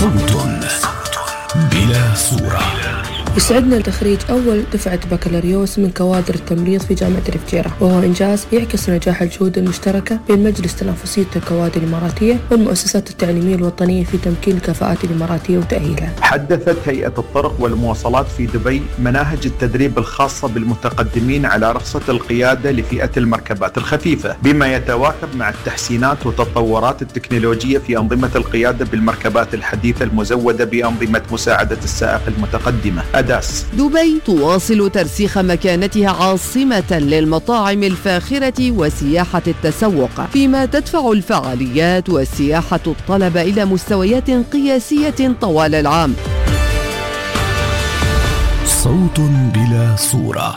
صوت بلا صورة. يسعدنا تخريج أول دفعة بكالوريوس من كوادر التمريض في جامعة الفجيرة، وهو إنجاز يعكس نجاح الجهود المشتركة بين مجلس تنافسية الكوادر الإماراتية والمؤسسات التعليمية الوطنية في تمكين الكفاءات الإماراتية وتأهيلها. حدثت هيئة الطرق والمواصلات في دبي مناهج التدريب الخاصة بالمتقدمين على رخصة القيادة لفئة المركبات الخفيفة، بما يتواكب مع التحسينات والتطورات التكنولوجية في أنظمة القيادة بالمركبات الحديثة المزودة بأنظمة مساعدة السائق المتقدمة. دبي تواصل ترسيخ مكانتها عاصمة للمطاعم الفاخرة وسياحة التسوق، فيما تدفع الفعاليات والسياحة الطلب إلى مستويات قياسية طوال العام. صوت بلا صورة.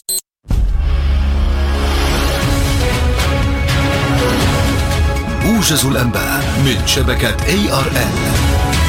موجز الأنباء من شبكة ARN.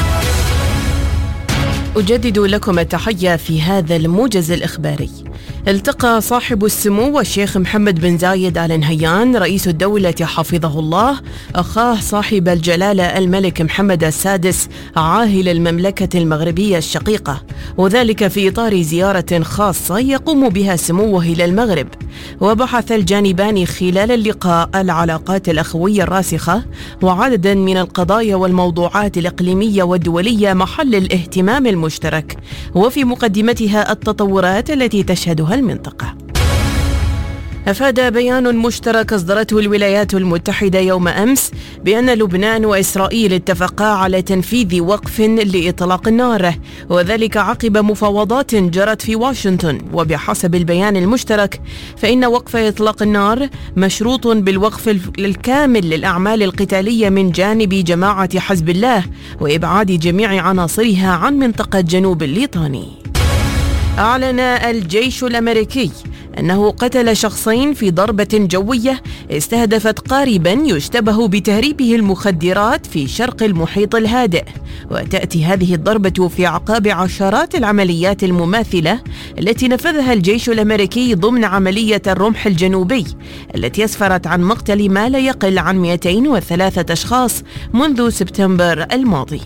أجدد لكم التحية في هذا الموجز الإخباري. التقى صاحب السمو الشيخ محمد بن زايد آل نهيان رئيس الدولة حفظه الله أخاه صاحب الجلالة الملك محمد السادس عاهل المملكة المغربية الشقيقة، وذلك في إطار زيارة خاصة يقوم بها سموه إلى المغرب. وبحث الجانبان خلال اللقاء العلاقات الأخوية الراسخة وعددا من القضايا والموضوعات الإقليمية والدولية محل الاهتمام المشترك، وفي مقدمتها التطورات التي تشهدها المنطقة. أفاد بيان مشترك أصدرته الولايات المتحدة يوم أمس بأن لبنان وإسرائيل اتفقا على تنفيذ وقف لإطلاق النار، وذلك عقب مفاوضات جرت في واشنطن. وبحسب البيان المشترك فإن وقف إطلاق النار مشروط بالوقف الكامل للأعمال القتالية من جانب جماعة حزب الله وإبعاد جميع عناصرها عن منطقة جنوب الليطاني. أعلن الجيش الأمريكي أنه قتل شخصين في ضربة جوية استهدفت قاربا يشتبه بتهريبه المخدرات في شرق المحيط الهادئ، وتأتي هذه الضربة في أعقاب عشرات العمليات المماثلة التي نفذها الجيش الأمريكي ضمن عملية الرمح الجنوبي التي أسفرت عن مقتل ما لا يقل عن 203 أشخاص منذ سبتمبر الماضي.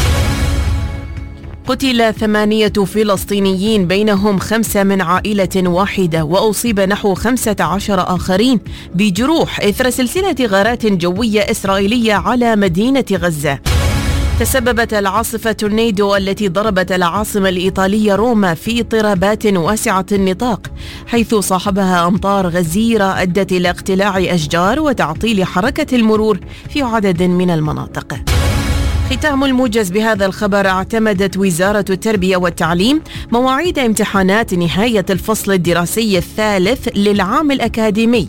قتل 8 فلسطينيين بينهم 5 من عائلة واحدة، وأصيب نحو 15 آخرين بجروح إثر سلسلة غارات جوية إسرائيلية على مدينة غزة. تسببت العاصفة تورنيدو التي ضربت العاصمة الإيطالية روما في اضطرابات واسعة النطاق، حيث صاحبها أمطار غزيرة أدت إلى اقتلاع أشجار وتعطيل حركة المرور في عدد من المناطق. ختام الموجز بهذا الخبر. اعتمدت وزارة التربية والتعليم مواعيد امتحانات نهاية الفصل الدراسي الثالث للعام الأكاديمي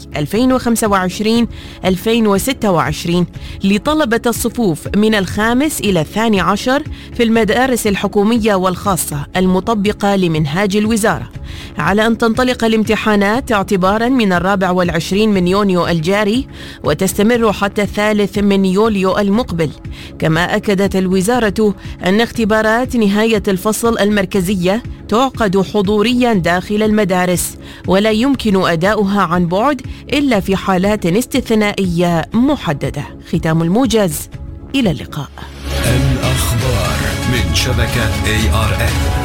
2025-2026 لطلبة الصفوف من الخامس إلى 12 في المدارس الحكومية والخاصة المطبقة لمنهاج الوزارة، على أن تنطلق الامتحانات اعتبارا من 24 من يونيو الجاري وتستمر حتى 3 من يوليو المقبل. كما أكدت الوزارة أن اختبارات نهاية الفصل المركزية تعقد حضوريا داخل المدارس، ولا يمكن أداؤها عن بعد إلا في حالات استثنائية محددة. ختام الموجز، إلى اللقاء. الأخبار من شبكة ARN.